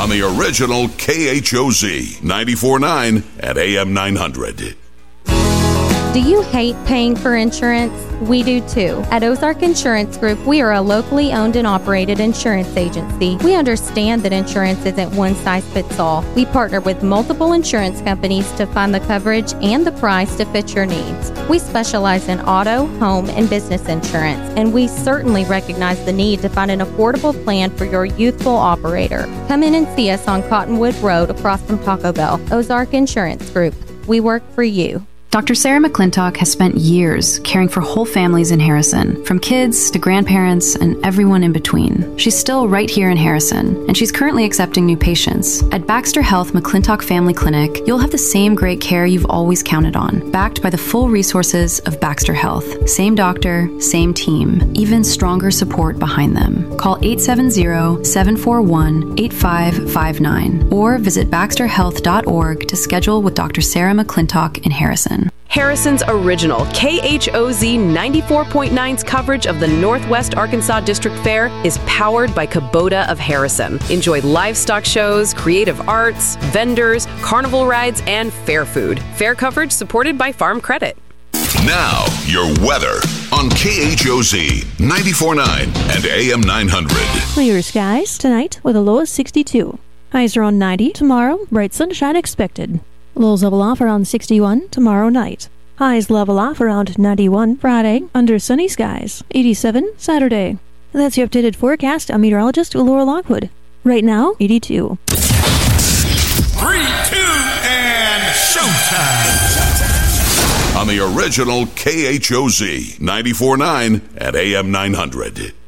on the original KHOZ 94.9 at AM 900. Do you hate paying for insurance? We do too. At Ozark Insurance Group, we are a locally owned and operated insurance agency. We understand that insurance isn't one size fits all. We partner with multiple insurance companies to find the coverage and the price to fit your needs. We specialize in auto, home, and business insurance, and we certainly recognize the need to find an affordable plan for your youthful operator. Come in and see us on Cottonwood Road across from Taco Bell. Ozark Insurance Group. We work for you. Dr. Sarah McClintock has spent years caring for whole families in Harrison, from kids to grandparents and everyone in between. She's still right here in Harrison, and she's currently accepting new patients. At Baxter Health McClintock Family Clinic, you'll have the same great care you've always counted on, backed by the full resources of Baxter Health. Same doctor, same team, even stronger support behind them. Call 870-741-8559 or visit baxterhealth.org to schedule with Dr. Sarah McClintock in Harrison. Harrison's original KHOZ 94.9's coverage of the Northwest Arkansas District Fair is powered by Kubota of Harrison. Enjoy livestock shows, creative arts, vendors, carnival rides, and fair food. Fair coverage supported by Farm Credit. Now, your weather on KHOZ 94.9 and AM 900. Clear skies tonight with a low of 62. Highs around 90 tomorrow, bright sunshine expected. Lows level off around 61 tomorrow night. Highs level off around 91 Friday, under sunny skies. 87 Saturday. That's your updated forecast. I'm meteorologist Laura Lockwood. Right now, 82. 3, 2, and showtime! On the original KHOZ 94.9 at AM 900.